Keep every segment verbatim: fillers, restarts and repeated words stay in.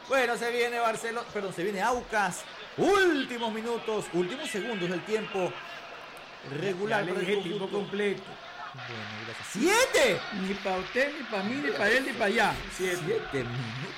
Bueno, se viene Barcelona, perdón, se viene Aucas. Últimos minutos, últimos segundos del tiempo regular. Ya le dije tiempo completo. Bueno, gracias. ¡Siete! Ni para usted, ni para mí, ni para él, ni para allá. Siete. Siete minutos.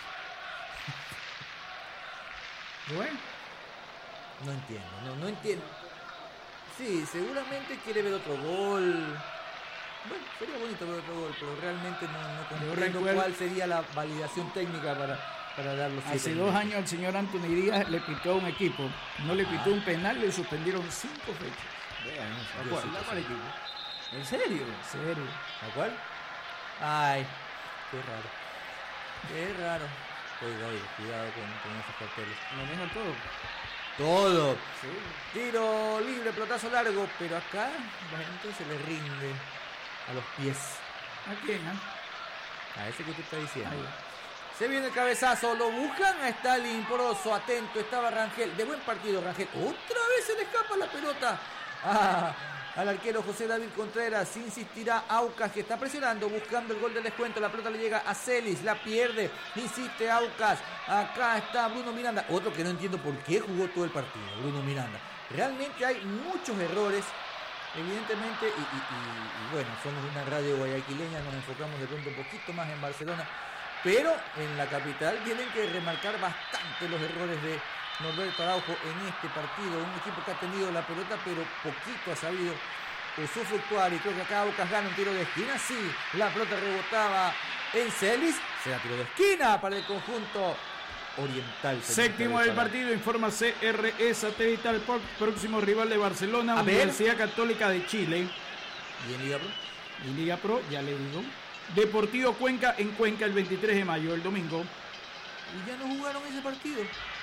Bueno. No entiendo, no, no entiendo. Sí, seguramente quiere ver otro gol. Bueno, sería bonito ver otro gol, pero realmente no, no comprendo cuál sería la validación técnica para, para dar los siete Hace minutos. dos años el señor Anthony Díaz le pitó a un equipo, no le pitó ah. un penal, le suspendieron cinco fechas. Vean, ¿a cuál? ¿A cuál equipo? ¿En serio? ¿En serio? ¿A cuál? Ay, qué raro. Qué raro. Oiga, oiga, cuidado con, con esos carteles. Manejan todo. Todo. Sí. Tiro libre, pelotazo largo, pero acá la gente se le rinde a los pies. ¿A quién? Eh? A ese que usted está diciendo. Ahí. Se viene el cabezazo, lo buscan a Stalin, Poroso, atento, estaba Rangel. De buen partido Rangel. Otra vez se le escapa la pelota. Ah, al arquero José David Contreras. Insistirá Aucas, que está presionando, buscando el gol del descuento. La pelota le llega a Celis, la pierde. Insiste Aucas. Acá está Bruno Miranda. Otro que no entiendo por qué jugó todo el partido, Bruno Miranda. Realmente hay muchos errores, evidentemente, y, y, y, y bueno, somos una radio guayaquileña, nos enfocamos de pronto un poquito más en Barcelona, pero en la capital tienen que remarcar bastante los errores de Norberto Araujo en este partido. Un equipo que ha tenido la pelota, pero poquito ha sabido usufructuar, y creo que acá Aucas gana un tiro de esquina. Sí, la pelota rebotaba en Celis, será tiro de esquina para el conjunto oriental. Séptimo del partido, informa C R E Satelital. Próximo rival de Barcelona, a Universidad ver. Católica de Chile. ¿Y en Liga Pro? En Liga Pro, ya le digo. Deportivo Cuenca en Cuenca el veintitrés de mayo, el domingo. Y ya no jugaron ese partido.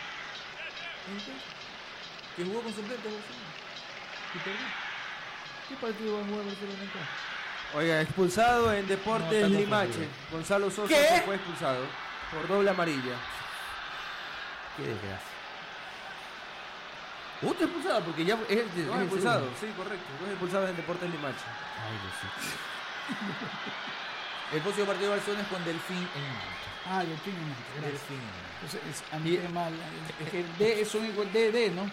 ¿Que jugó con suplentes Barcelona? ¿Y perdió? ¿Qué partido va a jugar Barcelona acá? Oiga, expulsado en Deportes no, Limache. Gonzalo Sosa ¿Qué? fue expulsado por doble amarilla. Qué desgracia. Otro expulsado, porque ya es, es, no, es expulsado, sí, correcto. Dos expulsados en Deportes Limache. Ay, Dios. El próximo partido de Barcelona es con Delfín en Malta. Ah, Delfín en Malta. Delfín en Malta. Entonces, es, a mí es mal. Es que el D son igual D, D, ¿no?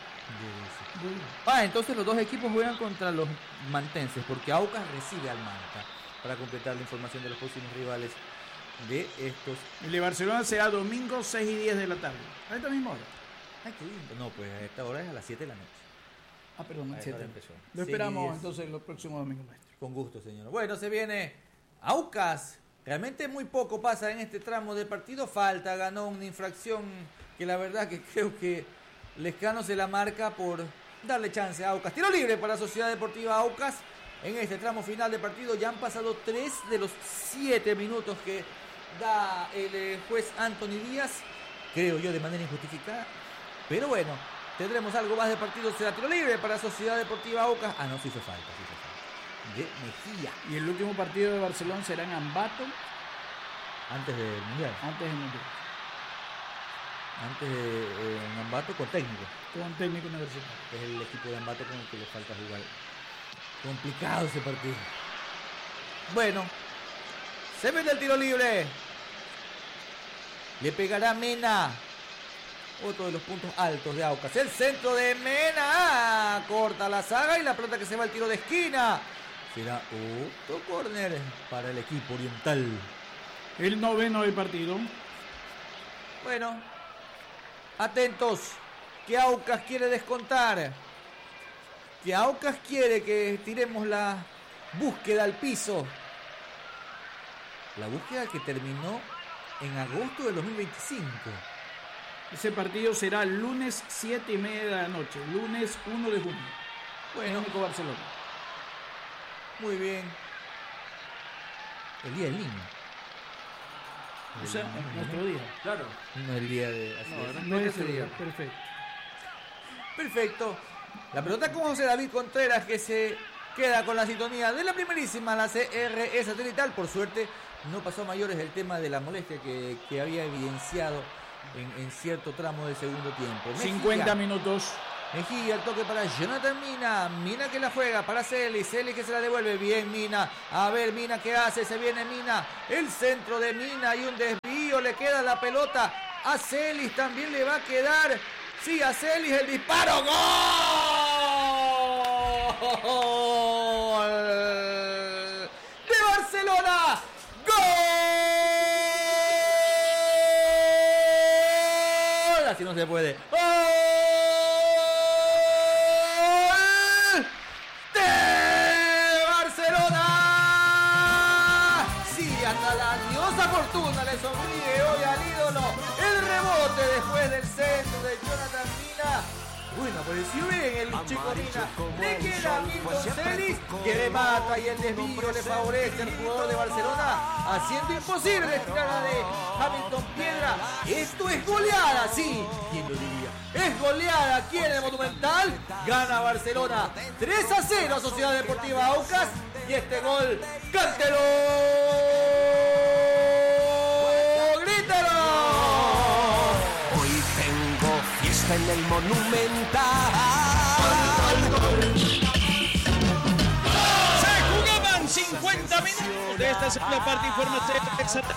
Ah, entonces los dos equipos juegan contra los mantenses, porque Aucas recibe al Manta, para completar la información de los próximos rivales de estos. El de Barcelona será domingo seis y diez de la tarde. A esta misma hora. Ay, qué lindo. No, pues a esta hora es a las siete de la noche. Ah, perdón, a siete. Empezó. Lo esperamos entonces los próximos domingos nuestros. Con gusto, señor. Bueno, se viene Aucas. Realmente muy poco pasa en este tramo del partido. Falta, ganó una infracción que la verdad que creo que Lescano se la marca por darle chance a Aucas. Tiro libre para Sociedad Deportiva Aucas. En este tramo final del partido ya han pasado tres de los siete minutos que da el juez Anthony Díaz. Creo yo de manera injustificada. Pero bueno, tendremos algo más de partido. Será tiro libre para Sociedad Deportiva Aucas. Ah, no, sí hizo falta, sí hizo falta. De Mejía. Y el último partido de Barcelona será en Ambato. Antes del Mundial. Antes del Mundial. Antes de eh, en Ambato con técnico. Con técnico universitario. Es el equipo de Ambato con el que le falta jugar. Complicado ese partido. Bueno, se mete el tiro libre. Le pegará Mena. Otro de los puntos altos de Aucas. El centro de Mena. Corta la saga y la pelota que se va al tiro de esquina. Será otro córner para el equipo oriental. El noveno del partido. Bueno, atentos. Que Aucas quiere descontar. Que Aucas quiere que tiremos la búsqueda al piso. La búsqueda que terminó en agosto del dos mil veinticinco. Ese partido será lunes siete y media de la noche. Lunes uno de junio. Bueno, único Barcelona. Muy bien. El día del niño. O sea, el nuestro día. Claro. No el día de... Así no, es. no es ese día. Perfecto. Perfecto. La pelota con José David Contreras, que se queda con la sintonía de la primerísima, la C R E Satelital. Por suerte no pasó a mayores el tema de la molestia que, que había evidenciado en, en cierto tramo del segundo tiempo. Mejía, cincuenta minutos. Mejía, el toque para Jonathan Mina. Mina que la juega para Celis. Celis que se la devuelve. Bien Mina. A ver Mina qué hace. Se viene Mina. El centro de Mina y un desvío. desvío, le queda la pelota a Celis, también le va a quedar, sí, a Celis el disparo, ¡gol! De Barcelona, ¡gol! Así no se puede. ¡Gol! De Barcelona. Sí, hasta la diosa fortuna le sonríe hoy al ídolo. El rebote después del centro de Jonathan Mina. Bueno, apareció bien el chico Mina. Le queda a Milton Celis, que le mata y el desvío le favorece al jugador de Barcelona, haciendo imposible la estirada de Hamilton Piedra. Esto es goleada, sí. ¿Quién lo diría? Es goleada aquí en el Monumental. Gana Barcelona tres a cero a Sociedad Deportiva Aucas. Y este gol, cántelo. En el Monumental se jugaban cincuenta minutos de esta segunda parte. Información exacta.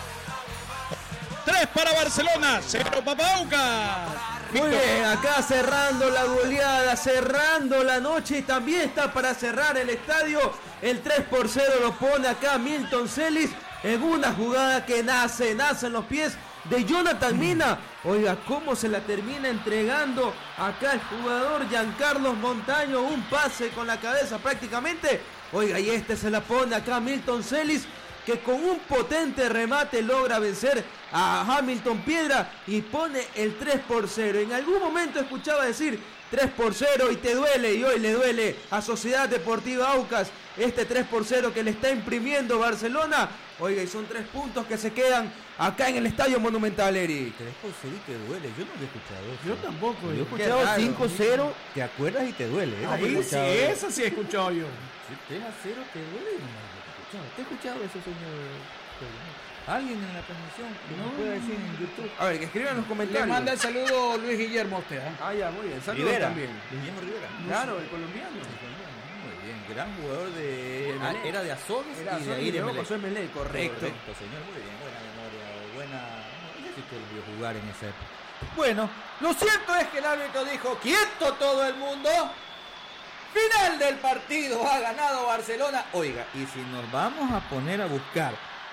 tres para Barcelona, cero para Aucas. Muy bien, acá cerrando la goleada, cerrando la noche, y también está para cerrar el estadio. El tres por cero lo pone acá Milton Celis en una jugada que nace, nace en los pies de Jonathan Mina. Oiga, cómo se la termina entregando acá el jugador Giancarlos Montaño, un pase con la cabeza prácticamente. Oiga, y este se la pone acá Milton Celis, que con un potente remate logra vencer a Hamilton Piedra y pone el tres por cero. En algún momento escuchaba decir tres por cero y te duele, y hoy le duele a Sociedad Deportiva Aucas este tres por cero que le está imprimiendo Barcelona. Oiga, y son tres puntos que se quedan acá en el Estadio Monumental, Eric. tres por cero y te duele, yo no lo he escuchado eso. Yo tampoco. Yo he Yo escuchado cinco cero, te acuerdas y te duele. ¿eh? Ahí sí, esa sí he escuchado yo. Si tres a cero te duele, no lo he escuchado. ¿Te he escuchado eso, señor? ¿Alguien en la transmisión que nos pueda decir en YouTube? A ver, que escriban en los comentarios. Le manda el saludo Luis Guillermo a usted. ¿eh? Ah, ya, muy bien. Saludos Rivera. también. Guillermo Rivera. Claro, el colombiano. Muy bien, gran jugador de... Ah, era de Azores Era y de ahí de luego Melec. pasó en Melec, correcto. Correcto, señor, muy bien, buena memoria, buena... No sé si usted lo vio jugar en esa época. Bueno, lo cierto es que el árbitro dijo, quieto todo el mundo. Final del partido, ha ganado Barcelona. Oiga, y si nos vamos a poner a buscar,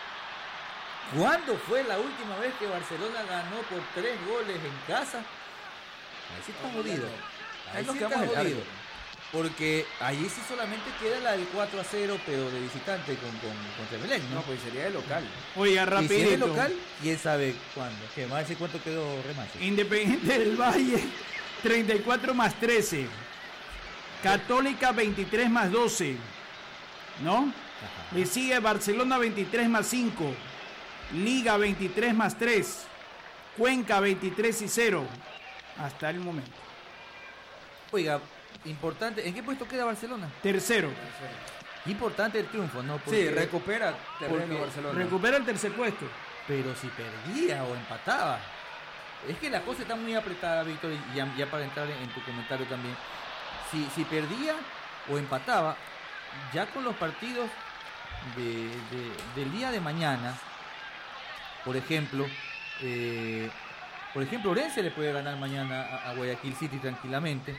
¿cuándo fue la última vez que Barcelona ganó por tres goles en casa? Ahí sí está jodido. Ahí sí está jodido. Porque allí sí solamente queda la del cuatro a cero, pero de visitante con, con, contra Melec, ¿no? No, pues sería de local. Oiga, Y si es rapidito. de local, ¿quién sabe cuándo? ¿Qué más decir cuánto quedó Remache? Independiente del Valle, treinta y cuatro más trece. Católica, veintitrés más doce. ¿No? Ajá. Le sigue Barcelona, veintitrés más cinco. Liga, veintitrés más tres. Cuenca, veintitrés y cero. Hasta el momento. Oiga, importante, ¿en qué puesto queda Barcelona? Tercero. Importante el triunfo, ¿no? Sí, recupera terreno porque Barcelona. Recupera el tercer puesto. Pero si perdía o empataba. Es que la cosa está muy apretada, Víctor, y ya, ya para entrar en, en tu comentario también. Si, si perdía o empataba, ya con los partidos de, de- del día de mañana, por ejemplo, eh, por ejemplo, Orense le puede ganar mañana a, a Guayaquil City tranquilamente.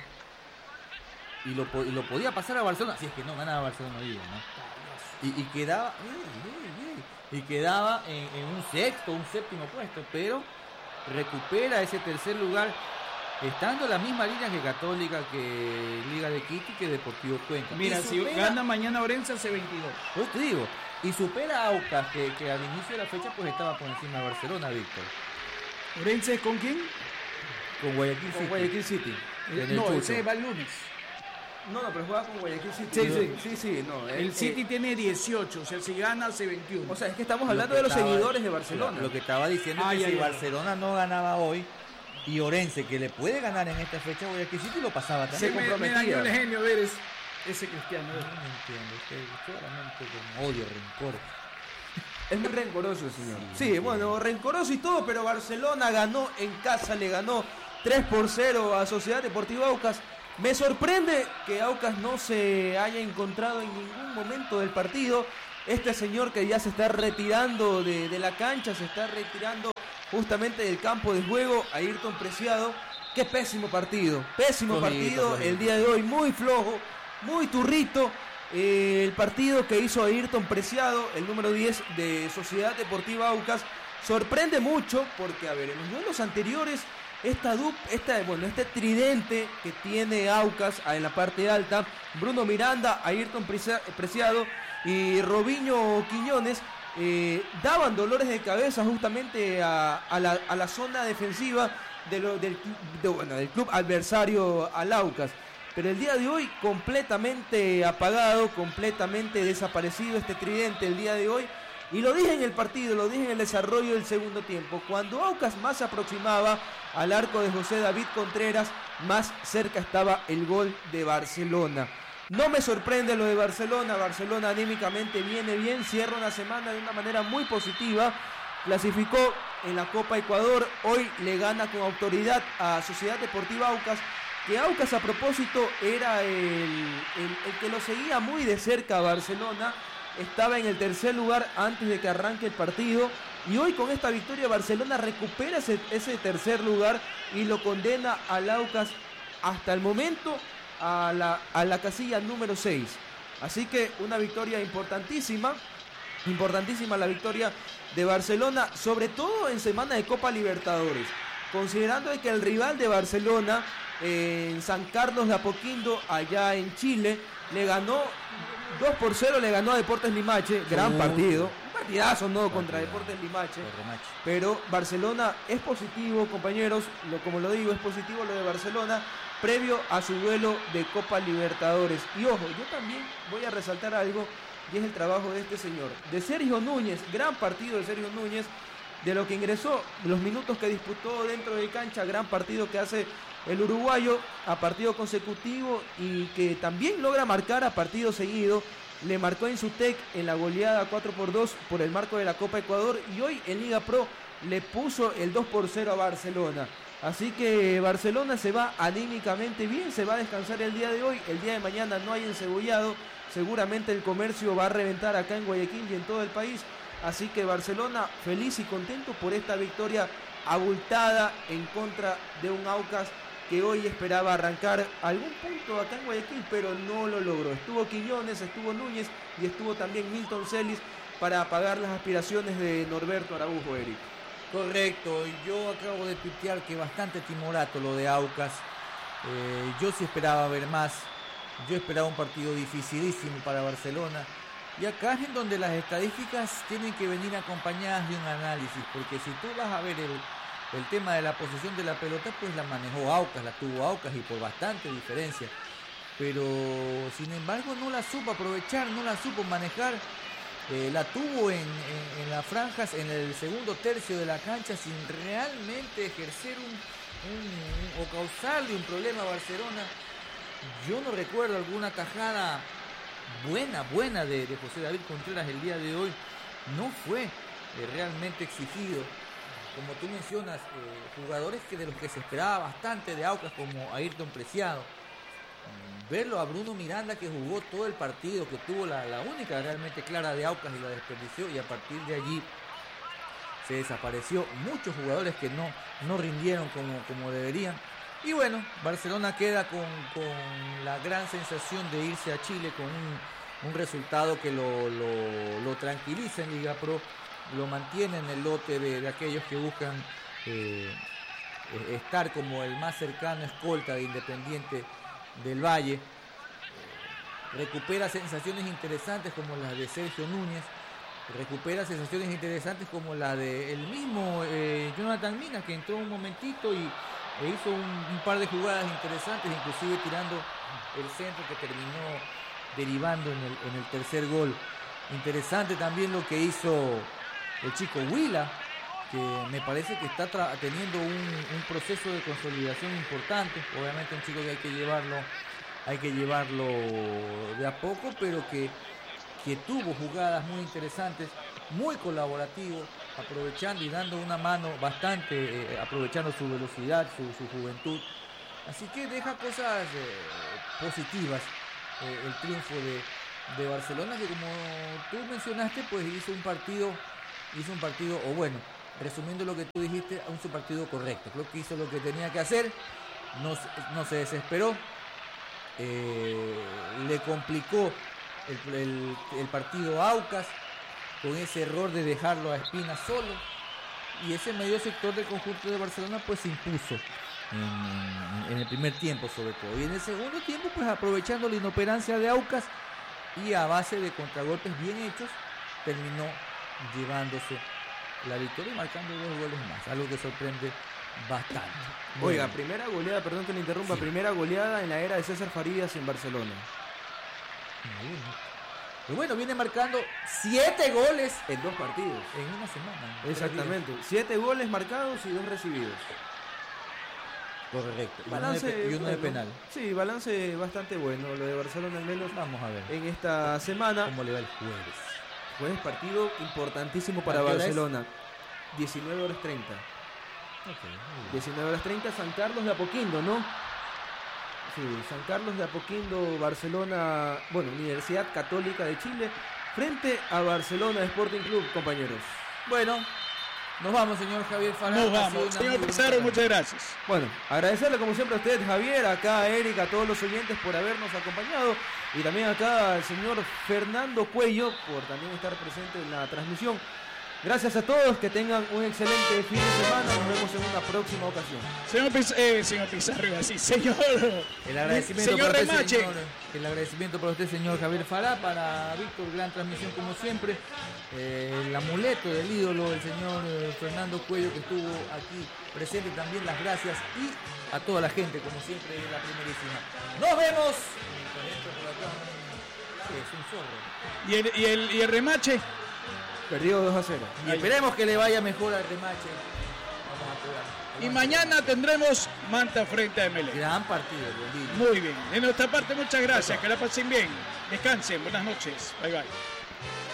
Y lo, po- y lo podía pasar a Barcelona, si es que no ganaba Barcelona hoy día, ¿no? Y, y quedaba uy, uy, uy, y quedaba en, en un sexto, un séptimo puesto, pero recupera ese tercer lugar, estando en la misma línea que Católica, que Liga de Quito y que Deportivo Cuenca. Mira, Y si supera- gana mañana Orense, hace veintidós. pues te digo, y supera a Aucas, que, que al inicio de la fecha pues estaba por encima de Barcelona, Víctor, ¿Orense con quién? con Guayaquil Con City. Guayaquil City. En el No, Chucho. ese va el lunes. No, no, pero juega con Guayaquil City. Sí, sí. sí, sí, no. El eh, City eh, tiene dieciocho, o sea, si gana, hace veintiuno. o sea, es que estamos Lo hablando que de los estaba- seguidores de Barcelona. Lo que estaba diciendo Ah, es que ya, si ya. Barcelona no ganaba hoy y Orense, que le puede ganar en esta fecha, Guayaquil City lo pasaba Se también. se me, me comprometía. dañó el genio ver es- ese cristiano. No entiendo, usted solamente con odio, rencor. Es muy rencoroso el señor. Sí, Sí, bueno, rencoroso y todo, pero Barcelona ganó en casa, le ganó tres por cero a Sociedad Deportiva Aucas. Me sorprende que Aucas no se haya encontrado en ningún momento del partido. Este señor que ya se está retirando de, de la cancha, se está retirando justamente del campo de juego a Ayrton Preciado. Qué pésimo partido, pésimo Flojito, partido flojito. el día de hoy, muy flojo, muy turrito. Eh, el partido que hizo Ayrton Preciado, el número diez de Sociedad Deportiva Aucas, sorprende mucho porque, a ver, en los duelos anteriores, esta dup, esta, bueno, este tridente que tiene Aucas en la parte alta, Bruno Miranda, Ayrton Preciado y Robinho Quiñones, eh, daban dolores de cabeza justamente a, a, la, a la zona defensiva de lo, del, de, bueno, del club adversario al Aucas. Pero el día de hoy completamente apagado, completamente desaparecido este tridente el día de hoy. Y lo dije en el partido, lo dije en el desarrollo del segundo tiempo. Cuando Aucas más se aproximaba al arco de José David Contreras, más cerca estaba el gol de Barcelona. No me sorprende lo de Barcelona. Barcelona anímicamente viene bien, cierra una semana de una manera muy positiva. Clasificó en la Copa Ecuador, hoy le gana con autoridad a Sociedad Deportiva Aucas, que Aucas a propósito era el, el, el que lo seguía muy de cerca a Barcelona, estaba en el tercer lugar antes de que arranque el partido, y hoy con esta victoria Barcelona recupera ese, ese tercer lugar y lo condena al Aucas hasta el momento a la, a la casilla número seis. Así que una victoria importantísima, importantísima la victoria de Barcelona, sobre todo en semana de Copa Libertadores, considerando que el rival de Barcelona eh, en San Carlos de Apoquindo, allá en Chile, le ganó dos por cero, le ganó a Deportes Limache, gran partido, un partidazo, ¿no?, contra Deportes Limache, pero Barcelona es positivo, compañeros, lo, como lo digo, es positivo lo de Barcelona, previo a su duelo de Copa Libertadores. Y ojo, yo también voy a resaltar algo, y es el trabajo de este señor, de Sergio Núñez, gran partido de Sergio Núñez, de lo que ingresó, los minutos que disputó dentro de cancha, gran partido que hace el uruguayo a partido consecutivo y que también logra marcar a partido seguido. Le marcó en Sutec en la goleada cuatro por dos por el marco de la Copa Ecuador, y hoy en Liga Pro le puso el dos por cero a Barcelona. Así que Barcelona se va anímicamente bien, se va a descansar el día de hoy, el día de mañana no hay encebollado, seguramente el comercio va a reventar acá en Guayaquil y en todo el país. Así que Barcelona feliz y contento por esta victoria abultada en contra de un Aucas que hoy esperaba arrancar algún punto acá en Guayaquil, pero no lo logró. Estuvo Quiñones, estuvo Núñez y estuvo también Milton Celis para apagar las aspiraciones de Norberto Araujo, Eric. Correcto, yo acabo de tuitear que bastante timorato lo de Aucas. Eh, yo sí esperaba ver más. Yo esperaba un partido dificilísimo para Barcelona. Y acá es en donde las estadísticas tienen que venir acompañadas de un análisis, porque si tú vas a ver el, el tema de la posesión de la pelota, pues la manejó Aucas, la tuvo Aucas y por bastante diferencia. Pero sin embargo no la supo aprovechar, no la supo manejar. Eh, la tuvo en, en, en las franjas, en el segundo tercio de la cancha, sin realmente ejercer un, un, un o causarle un problema a Barcelona. Yo no recuerdo alguna tajada buena, buena de, de José David Contreras el día de hoy. No fue eh, realmente exigido. Como tú mencionas, eh, jugadores que de los que se esperaba bastante de Aucas, como Ayrton Preciado. Verlo a Bruno Miranda, que jugó todo el partido, que tuvo la, la única realmente clara de Aucas y la desperdició, y a partir de allí se desapareció. Muchos jugadores que no, no rindieron como, como deberían. Y bueno, Barcelona queda con, con la gran sensación de irse a Chile con un, un resultado que lo, lo, lo tranquiliza en Liga Pro, lo mantiene en el lote de, de aquellos que buscan eh, estar como el más cercano escolta de Independiente del Valle. Recupera sensaciones interesantes como las de Sergio Núñez, recupera sensaciones interesantes como la de el mismo eh, Jonathan Mina, que entró un momentito y e hizo un, un par de jugadas interesantes, inclusive tirando el centro que terminó derivando en el, en el tercer gol. Interesante también lo que hizo el chico Huila, que me parece que está tra- teniendo un, un proceso de consolidación importante. Obviamente un chico que hay que llevarlo, hay que llevarlo de a poco, pero que, que tuvo jugadas muy interesantes, muy colaborativo, aprovechando y dando una mano bastante, eh, aprovechando su velocidad, su, su juventud. Así que deja cosas eh, positivas eh, el triunfo de, de Barcelona, que como tú mencionaste, pues hizo un partido, hizo un partido, o bueno, resumiendo lo que tú dijiste, un su partido correcto. Creo que hizo lo que tenía que hacer, no, no se desesperó, eh, le complicó el, el, el partido a Aucas con ese error de dejarlo a Espina solo, y ese medio sector del conjunto de Barcelona pues se impuso en, en el primer tiempo sobre todo, y en el segundo tiempo pues aprovechando la inoperancia de Aucas y a base de contragolpes bien hechos terminó llevándose la victoria y marcando dos goles más, algo que sorprende bastante. Oiga, Bueno, primera goleada, perdón que le interrumpa, Sí. primera goleada en la era de César Farías en Barcelona. y bueno, viene marcando siete goles En dos partidos. en una semana. en tres Exactamente. Siete goles marcados y dos recibidos. días. Correcto. Y uno de Balance, pe- y uno de bueno, penal. Sí, balance bastante bueno, lo de Barcelona al menos Vamos a ver en esta semana. cómo le va el jueves. Jueves partido importantísimo para ¿A qué hora es? Barcelona. diecinueve horas treinta. Ok, muy bien. diecinueve horas treinta, San Carlos de Apoquindo, ¿no? Sí, San Carlos de Apoquindo, Barcelona, bueno, Universidad Católica de Chile, frente a Barcelona Sporting Club, compañeros. Bueno, nos vamos, señor Javier Farah. Nos Ha sido vamos. una Señor muy Pizarro, bonita- muchas gracias. Bueno, agradecerle como siempre a usted, Javier, acá a Eric, a todos los oyentes por habernos acompañado y también acá al señor Fernando Cuello por también estar presente en la transmisión. Gracias a todos, que tengan un excelente fin de semana, nos vemos en una próxima ocasión. Señor, Piz- eh, señor Pizarro, iba así, señor. El agradecimiento, Señor para usted, Remache. señor, el agradecimiento para usted, señor Javier Farah, para Víctor, gran transmisión como siempre. Eh, el amuleto del ídolo, el señor eh, Fernando Cuello, que estuvo aquí presente, también las gracias, y a toda la gente, como siempre, de la primerísima. ¡Nos vemos! Con esto por acá. Sí, es un zorro. ¿Y el, y el, y el remache? Perdido dos a cero. Y esperemos que le vaya mejor al remache. Vamos a jugar. Y mañana tendremos Manta frente a M L E. Gran partido, Bolillo. Muy bien. De nuestra parte, muchas gracias. Que la pasen bien. Descansen. Buenas noches. Bye bye.